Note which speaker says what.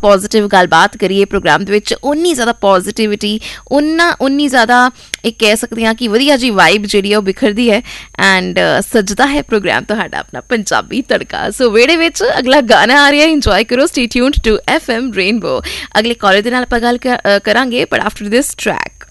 Speaker 1: Positive ਗੱਲਬਾਤ ਕਰੀਏ programme ਦੇ ਵਿੱਚ, ਉਨੀ ਜ਼ਿਆਦਾ ਪੋਜ਼ੀਟਿਵਿਟੀ, ਉਨੀ ਜ਼ਿਆਦਾ ਇੱਕ ਕਹਿ ਸਕਦੇ ਹਾਂ ਕਿ ਵਧੀਆ ਜੀ ਵਾਈਬ ਜਿਹੜੀ ਆ ਉਹ ਬਿਖਰਦੀ ਹੈ। ਐਂਡ ਸੱਜਦਾ ਹੈ ਪ੍ਰੋਗਰਾਮ ਤੁਹਾਡਾ ਆਪਣਾ ਪੰਜਾਬੀ ਤੜਕਾ। ਸੋ ਵਿਹੜੇ ਵਿੱਚ ਅਗਲਾ ਗਾਣਾ ਆ ਰਿਹਾ, ਇੰਜੋਏ ਕਰੋ। Stay tuned to FM rainbow. ਅਗਲੇ ਕਾਲਰ ਦੇ ਨਾਲ ਆਪਾਂ ਗੱਲ ਕਰਾਂਗੇ, ਬਟ ਆਫਟਰ ਦਿਸ ਟਰੈਕ।